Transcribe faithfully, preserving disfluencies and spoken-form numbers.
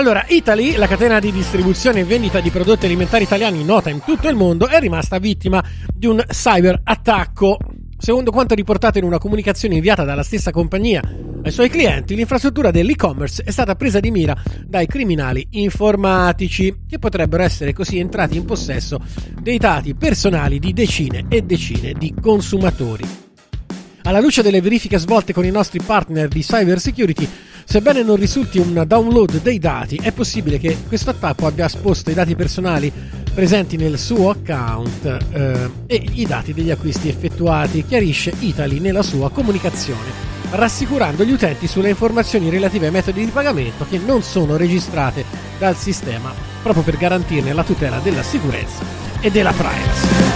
Allora, Italy, la catena di distribuzione e vendita di prodotti alimentari italiani nota in tutto il mondo, è rimasta vittima di un cyberattacco. Secondo quanto riportato in una comunicazione inviata dalla stessa compagnia ai suoi clienti, l'infrastruttura dell'e-commerce è stata presa di mira dai criminali informatici, che potrebbero essere così entrati in possesso dei dati personali di decine e decine di consumatori. Alla luce delle verifiche svolte con i nostri partner di cyber security, sebbene non risulti un download dei dati, è possibile che questo attacco abbia esposto i dati personali presenti nel suo account eh, e i dati degli acquisti effettuati, chiarisce Italy nella sua comunicazione, rassicurando gli utenti sulle informazioni relative ai metodi di pagamento che non sono registrate dal sistema, proprio per garantirne la tutela della sicurezza e della privacy.